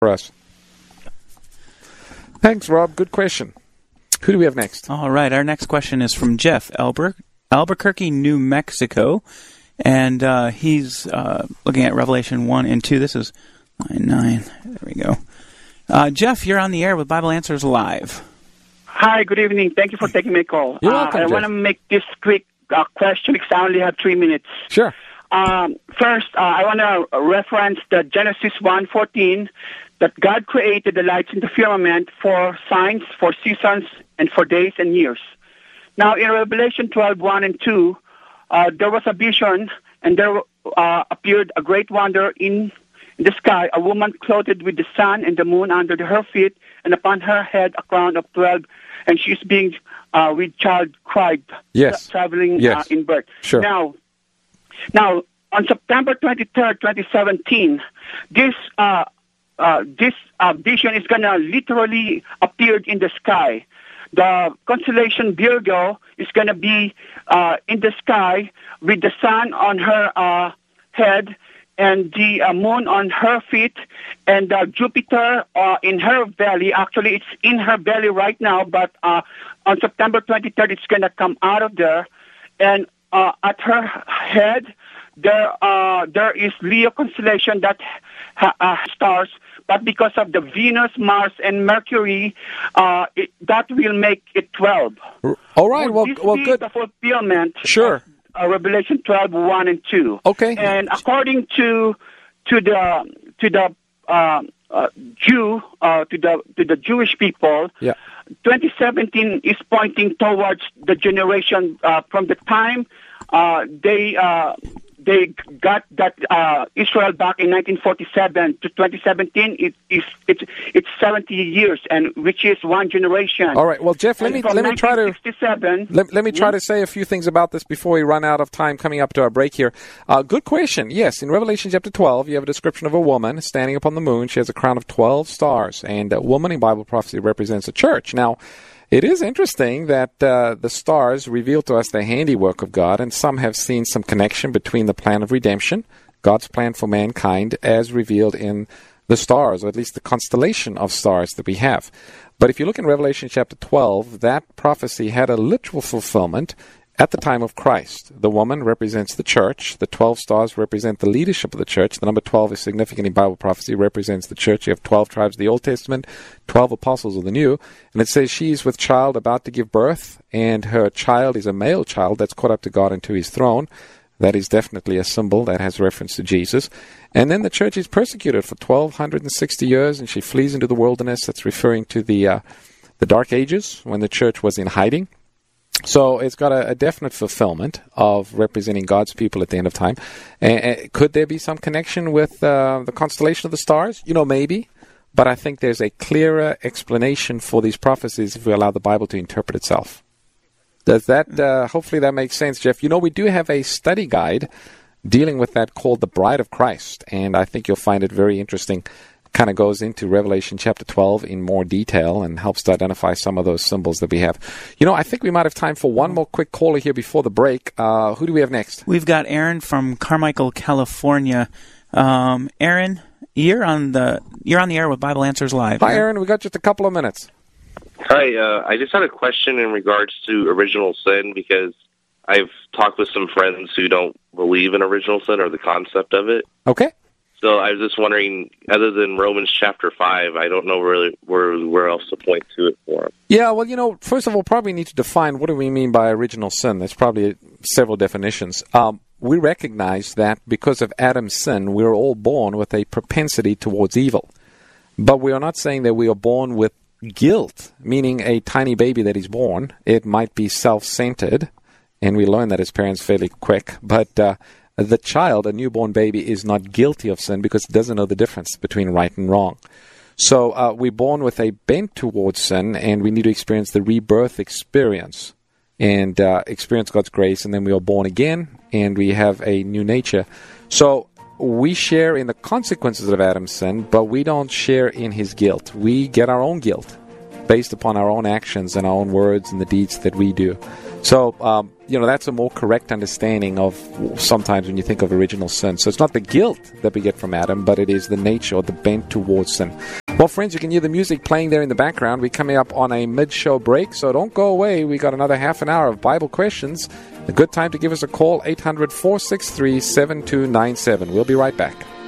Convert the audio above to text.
for us. Thanks, Rob. Good question. Who do we have next? All right. Our next question is from Jeff Albuquerque, New Mexico. And he's looking at Revelation 1 and 2. This is line 9. There we go. Jeff, you're on the air with Bible Answers Live. Hi, good evening. Thank you for taking my call. You're welcome, I want to make this quick question because I only have 3 minutes. Sure. First, I want to reference the Genesis 1:14, that God created the lights in the firmament for signs, for seasons, and for days and years. Now, in Revelation 12:1 and 2, there was a vision, and there appeared a great wonder in the sky, a woman clothed with the sun and the moon under her feet, and upon her head a crown of 12, and she's being with child cried, traveling in birth. Sure. Now, on September 23rd, 2017, this vision is going to literally appear in the sky. The constellation Virgo is going to be in the sky with the sun on her head and the moon on her feet, and Jupiter in her belly. Actually, it's in her belly right now, but on September 23rd, it's going to come out of there. And at her head, there is Leo constellation that stars, but because of the Venus, Mars, and Mercury, that will make it 12. All right. Well, good. The fulfillment. Sure. Revelation 12:1 and 2. Okay. And according to the Jewish people, 2017 is pointing towards the generation from the time they got that Israel back in 1947 to 2017. It's 70 years, and which is one generation. All right. Well, Jeff, let me try to say a few things about this before we run out of time coming up to our break here. Good question. Yes, in Revelation chapter 12, you have a description of a woman standing upon the moon. She has a crown of 12 stars, and a woman in Bible prophecy represents a church. Now, it is interesting that the stars reveal to us the handiwork of God, and some have seen some connection between the plan of redemption, God's plan for mankind, as revealed in the stars, or at least the constellation of stars that we have. But if you look in Revelation chapter 12, that prophecy had a literal fulfillment at the time of Christ. The woman represents the church. The 12 stars represent the leadership of the church. The number 12 is significant in Bible prophecy, represents the church. You have 12 tribes of the Old Testament, 12 apostles of the New. And it says she is with child about to give birth, and her child is a male child that's caught up to God and to his throne. That is definitely a symbol that has reference to Jesus. And then the church is persecuted for 1,260 years, and she flees into the wilderness. That's referring to the Dark Ages, when the church was in hiding. So it's got a definite fulfillment of representing God's people at the end of time. Could there be some connection with the constellation of the stars? Maybe. But I think there's a clearer explanation for these prophecies if we allow the Bible to interpret itself. Does that, hopefully that makes sense, Jeff. We do have a study guide dealing with that called The Bride of Christ, and I think you'll find it very interesting. Kind of goes into Revelation chapter 12 in more detail and helps to identify some of those symbols that we have. I think we might have time for one more quick caller here before the break. Who do we have next? We've got Aaron from Carmichael, California. Aaron, you're on the air with Bible Answers Live. Hi, Aaron. We got just a couple of minutes. Hi. I just had a question in regards to original sin, because I've talked with some friends who don't believe in original sin or the concept of it. Okay. So I was just wondering, other than Romans chapter 5, I don't know really where else to point to it for them. Yeah, well, first of all, probably need to define what do we mean by original sin. There's probably several definitions. We recognize that because of Adam's sin, we're all born with a propensity towards evil. But we are not saying that we are born with guilt, meaning a tiny baby that is born. It might be self-centered, and we learn that as parents fairly quick, but the child, a newborn baby, is not guilty of sin because it doesn't know the difference between right and wrong. So we're born with a bent towards sin, and we need to experience the rebirth experience and experience God's grace, and then we are born again, and we have a new nature. So we share in the consequences of Adam's sin, but we don't share in his guilt. We get our own guilt based upon our own actions and our own words and the deeds that we do. So, that's a more correct understanding of sometimes when you think of original sin. So it's not the guilt that we get from Adam, but it is the nature or the bent towards sin. Well, friends, you can hear the music playing there in the background. We're coming up on a mid-show break, so don't go away. We got another half an hour of Bible questions. A good time to give us a call, 800-463-7297. We'll be right back.